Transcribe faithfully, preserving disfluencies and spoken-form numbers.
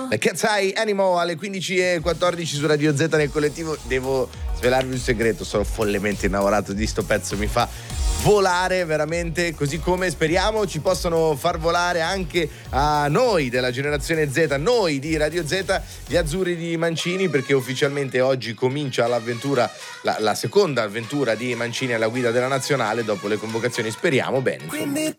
La Cat's Eye Animal alle quindici e quattordici su Radio Z nel collettivo. Devo svelarvi un segreto, sono follemente innamorato di sto pezzo, mi fa volare veramente, così come speriamo ci possono far volare anche a noi della generazione Z, noi di Radio Z, gli azzurri di Mancini, perché ufficialmente oggi comincia l'avventura, la, la seconda avventura di Mancini alla guida della nazionale dopo le convocazioni, speriamo bene. Quindi